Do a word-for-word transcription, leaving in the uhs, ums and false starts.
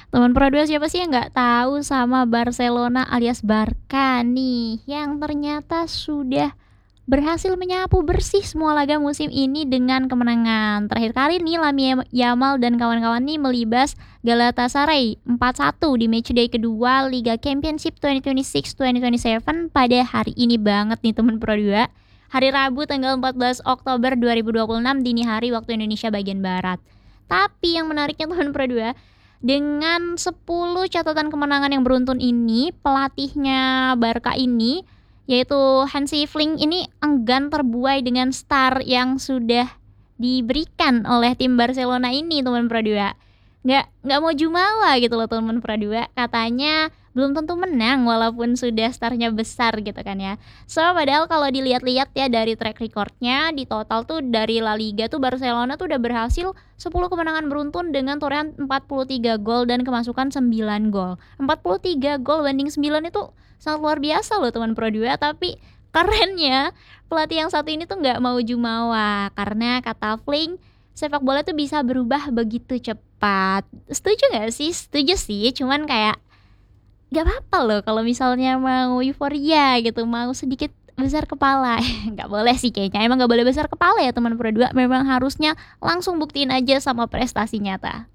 Teman Pro dua siapa sih yang nggak tahu sama Barcelona alias Barca nih, yang ternyata sudah berhasil menyapu bersih semua laga musim ini dengan kemenangan. Terakhir kali nih Lamine Yamal dan kawan-kawan nih melibas Galatasaray empat satu di matchday kedua Liga Championship dua ribu dua puluh enam dua ribu dua puluh tujuh pada hari ini banget nih teman Pro dua. Hari Rabu tanggal empat belas Oktober dua ribu dua puluh enam dini hari waktu Indonesia bagian barat. Tapi yang menariknya teman Pro dua, dengan sepuluh catatan kemenangan yang beruntun ini, pelatihnya Barca ini yaitu Hansi Flick ini enggan terbuai dengan star yang sudah diberikan oleh tim Barcelona ini teman Pro dua. Nggak nggak mau jumawa gitu loh teman Pro dua. Katanya belum tentu menang walaupun sudah starnya besar gitu kan ya. So padahal kalau dilihat-lihat ya dari track recordnya di total tuh dari La Liga tuh Barcelona tuh udah berhasil sepuluh kemenangan beruntun dengan torehan empat puluh tiga gol dan kemasukan sembilan gol. empat puluh tiga gol banding sembilan itu sangat luar biasa loh teman Pro dua, tapi kerennya pelatih yang satu ini tuh nggak mau jumawa karena kata Flick sepak bola tuh bisa berubah begitu cepat. Setuju nggak sih? Setuju sih, cuman kayak gak apa-apa loh kalau misalnya mau euforia gitu, mau sedikit besar kepala. Nggak boleh sih kayaknya, emang nggak boleh besar kepala ya teman Pro dua, memang harusnya langsung buktiin aja sama prestasi nyata.